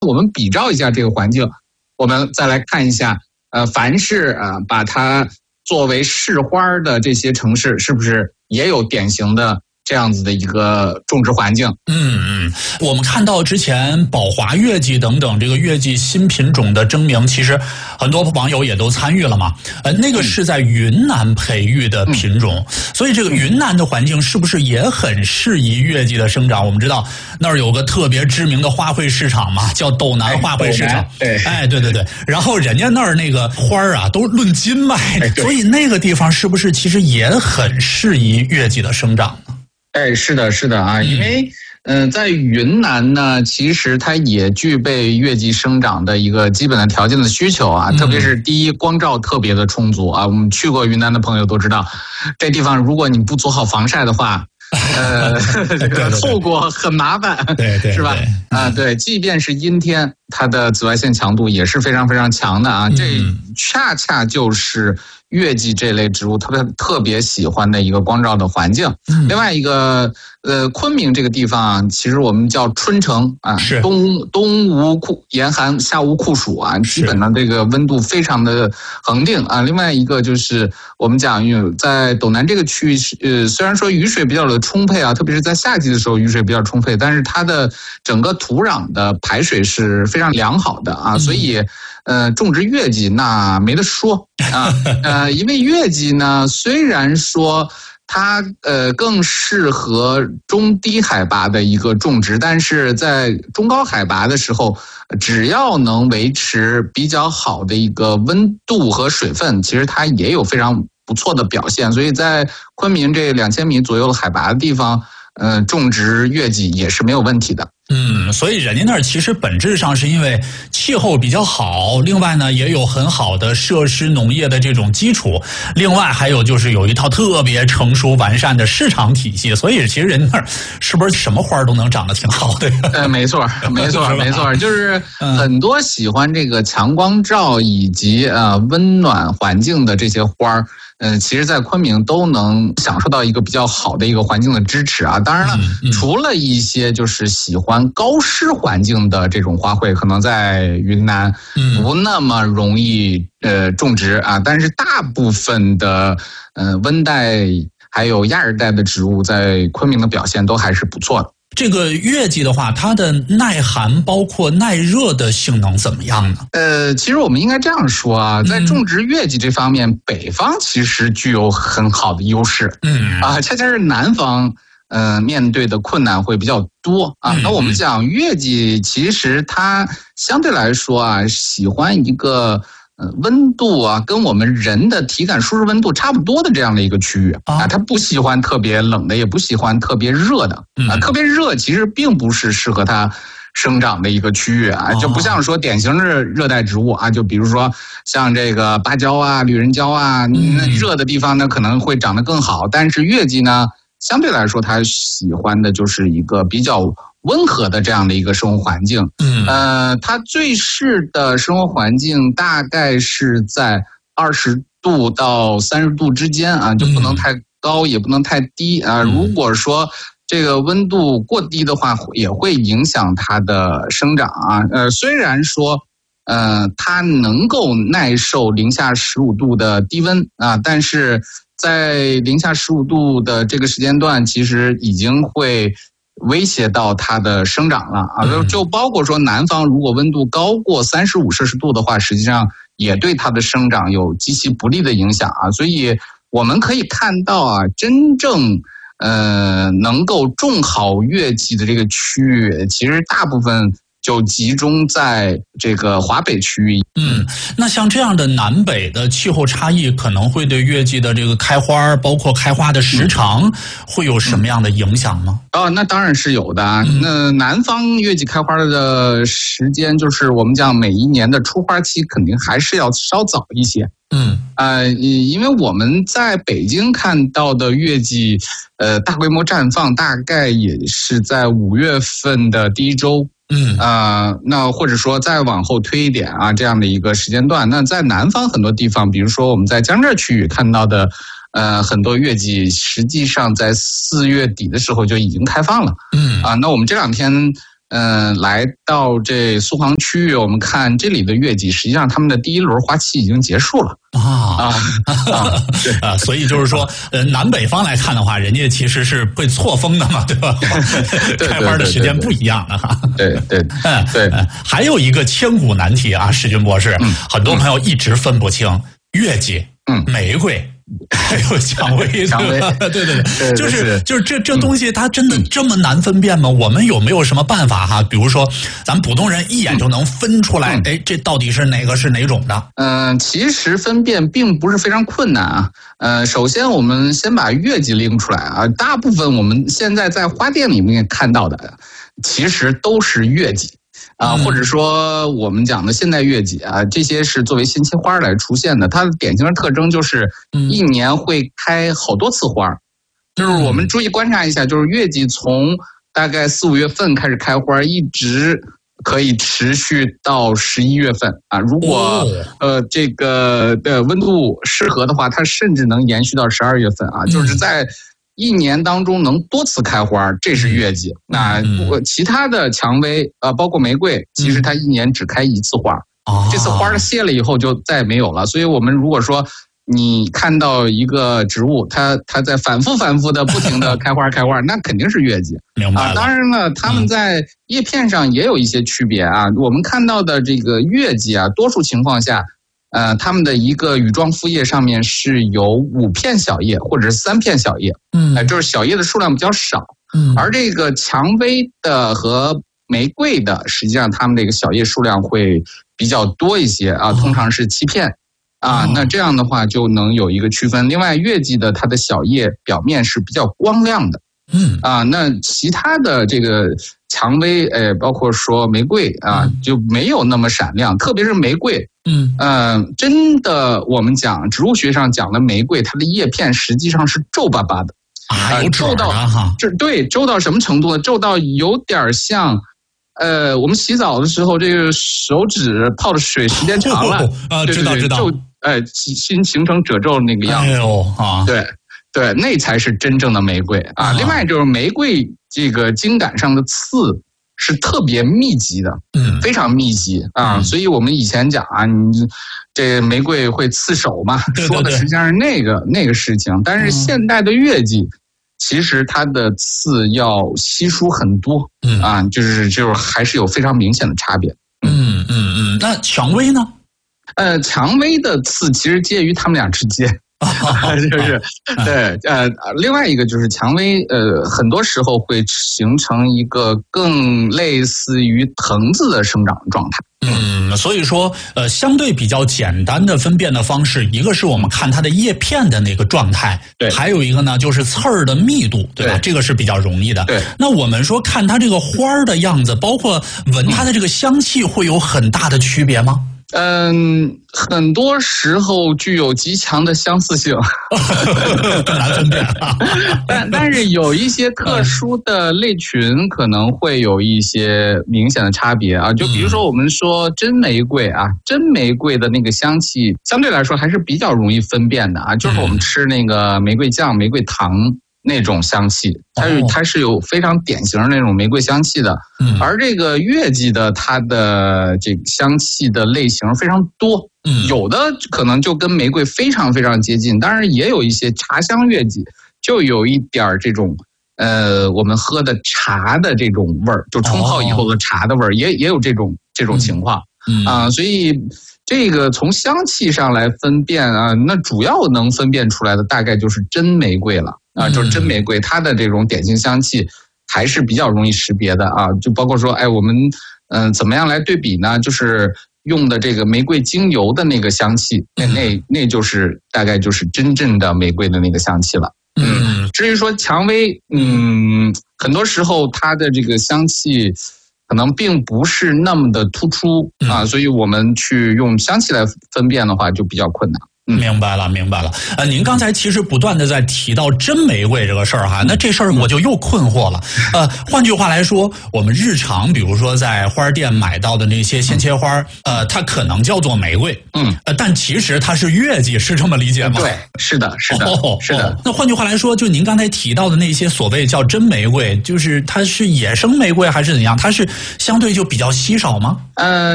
我们比照一下这个环境，我们再来看一下，凡是把它作为市花的这些城市，是不是也有典型的这样子的一个种植环境？ 我们看到之前宝华月季等等这个月季新品种的征名，其实很多网友也都参与了嘛。那个是在云南培育的品种，所以这个云南的环境是不是也很适宜月季的生长？我们知道那儿有个特别知名的花卉市场嘛，叫斗南花卉市场。对。然后人家那儿那个花啊都论斤卖，所以那个地方是不是其实也很适宜月季的生长呢？ 是的啊，因为在云南呢，其实它也具备月季生长的一个基本的条件的需求啊，特别是第一，光照特别的充足啊。我们去过云南的朋友都知道，这地方如果你不做好防晒的话，这个后果很麻烦， 对， 是吧？对，即便是阴天，它的紫外线强度也是非常非常强的啊。这恰恰就是月季这类植物特别喜欢的一个光照的环境。另外一个昆明这个地方其实我们叫春城啊，冬无严寒，夏无酷暑啊，基本上这个温度非常的恒定啊。另外一个就是我们讲在斗南这个区域，虽然说雨水比较的充沛啊，特别是在夏季的时候雨水比较充沛，但是它的整个土壤的排水是非常良好的啊，所以种植月季那没得说啊。因为月季呢，虽然说它更适合中低海拔的一个种植，但是在中高海拔的时候，只要能维持比较好的一个温度和水分，其实它也有非常不错的表现。所以在昆明这2000米左右的海拔的地方，种植月季也是没有问题的。 所以人家那儿其实本质上是因为气候比较好，另外呢也有很好的设施农业的这种基础，另外还有就是有一套特别成熟完善的市场体系，所以其实人那儿是不是什么花都能长得挺好的？ 没错，就是很多喜欢这个强光照以及温暖环境的这些花其实在昆明都能享受到一个比较好的一个环境的支持啊。当然了，除了一些就是喜欢高湿环境的这种花卉，可能在云南不那么容易种植啊，但是大部分的温带还有亚热带的植物在昆明的表现都还是不错的。 这个月季的话，它的耐寒包括耐热的性能怎么样呢？ 其实我们应该这样说啊，在种植月季这方面，北方其实具有很好的优势。恰恰是南方面对的困难会比较多啊。那我们讲月季，其实它相对来说啊，喜欢一个温度啊，跟我们人的体感舒适温度差不多的这样的一个区域啊，它不喜欢特别冷的，也不喜欢特别热的啊。特别热其实并不是适合它生长的一个区域啊，就不像说典型的热带植物啊，就比如说像这个芭蕉啊、绿人蕉啊，那热的地方呢可能会长得更好，但是月季呢，相对来说它喜欢的就是一个比较温和的这样的一个生活环境。它最适的生活环境大概是在20度到30度之间啊，就不能太高也不能太低啊。如果说这个温度过低的话，也会影响它的生长啊。虽然说它能够耐受零下15度的低温啊，但是在零下15度的这个时间段，其实已经会威胁到它的生长了啊。就包括说南方如果温度高过35摄氏度的话，实际上也对它的生长有极其不利的影响啊。所以我们可以看到啊，真正能够种好月季的这个区域，其实大部分就集中在这个华北区域。 那像这样的南北的气候差异，可能会对月季的这个开花，包括开花的时长，会有什么样的影响吗？ 那当然是有的啊。那南方月季开花的时间，就是我们讲每一年的出花期，肯定还是要稍早一些。因为我们在北京看到的月季，大规模绽放大概也是在5月份的第一周。那或者说再往后推一点啊，这样的一个时间段。那在南方很多地方，比如说我们在江浙区域看到的，很多月季实际上在4月底的时候就已经开放了。那我们这2天来到这苏杭区域，我们看这里的月季，实际上他们的第一轮花期已经结束了所以就是说，南北方来看的话，人家其实是会错峰的嘛，对吧？开花的时间不一样了哈。 对， 还有一个千古难题啊，史军博士，很多朋友一直分不清月季、玫瑰。还有蔷薇，对，就是这东西，它真的这么难分辨吗？我们有没有什么办法哈？比如说，咱们普通人一眼就能分出来，这到底是哪个是哪种的？ 其实分辨并不是非常困难啊。首先我们先把月季拎出来啊，大部分我们现在在花店里面看到的，其实都是月季。或者说我们讲的现代月季啊，这些是作为新期花来出现的。它的典型的特征就是一年会开好多次花，就是我们注意观察一下，就是月季从大概4、5月份开始开花，一直可以持续到11月份啊。如果这个温度适合的话，它甚至能延续到12月份啊，就是在一年当中能多次开花，这是月季。那其他的蔷薇包括玫瑰，其实它一年只开一次花，这次花谢了以后就再也没有了。所以我们如果说你看到一个植物，它在反复的不停的开花，那肯定是月季。 明白了。 当然了，它们在叶片上也有一些区别啊。我们看到的这个月季啊，多数情况下。它们的一个羽状复叶上面是有5片小叶或者是3片小叶，就是小叶的数量比较少。而这个蔷薇的和玫瑰的，实际上它们这个小叶数量会比较多一些啊，通常是7片啊。那这样的话就能有一个区分。另外，月季的它的小叶表面是比较光亮的。那其他的这个蔷薇，包括说玫瑰啊，就没有那么闪亮，特别是玫瑰。真的，我们讲植物学上讲的玫瑰，它的叶片实际上是皱巴巴的有皱到哈。 对，皱到什么程度呢？皱到有点像，我们洗澡的时候，这个手指泡的水时间长了知道， 形成褶皱那个样子。对，那才是真正的玫瑰啊。另外就是玫瑰这个茎秆上的刺是特别密集的，非常密集啊。所以我们以前讲啊，你这玫瑰会刺手嘛，说的实际上是那个事情。但是现代的月季其实它的刺要稀疏很多就是还是有非常明显的差别。 那蔷薇呢？ 蔷薇的刺其实介于它们俩之间。就是对，另外一个就是蔷薇，很多时候会形成一个更类似于藤子的生长状态。 所以说，相对比较简单的分辨的方式，一个是我们看它的叶片的那个状态， 对， 还有一个呢就是刺儿的密度，对吧？这个是比较容易的。 对， 那我们说看它这个花儿的样子，包括闻它的这个香气，会有很大的区别吗？ 很多时候具有极强的相似性， 更难分辨。 但是有一些特殊的类群可能会有一些明显的差别啊。就比如说我们说真玫瑰啊，真玫瑰的那个香气相对来说还是比较容易分辨的啊，就是我们吃那个玫瑰酱、玫瑰糖那种香气，它是有非常典型的那种玫瑰香气的。而这个月季的它的这个香气的类型非常多，有的可能就跟玫瑰非常非常接近，当然也有一些茶香月季就有一点这种我们喝的茶的这种味儿，就冲泡以后的茶的味儿，也有这种情况所以这个从香气上来分辨啊，那主要能分辨出来的大概就是真玫瑰了就是真玫瑰它的这种典型香气还是比较容易识别的啊。就包括说我们怎么样来对比呢？就是用的这个玫瑰精油的那个香气，那就是大概就是真正的玫瑰的那个香气了。至于说蔷薇，很多时候它的这个香气可能并不是那么的突出所以我们去用香气来分辨的话就比较困难。 明白了，明白了。您刚才其实不断的在提到真玫瑰这个事儿哈，那这事儿我就又困惑了。换句话来说，我们日常比如说在花店买到的那些鲜切花，它可能叫做玫瑰，但其实它是月季，是这么理解吗？ 对，是的，是的，是的。 那换句话来说，就您刚才提到的那些所谓叫真玫瑰，就是它是野生玫瑰还是怎样？它是相对就比较稀少吗？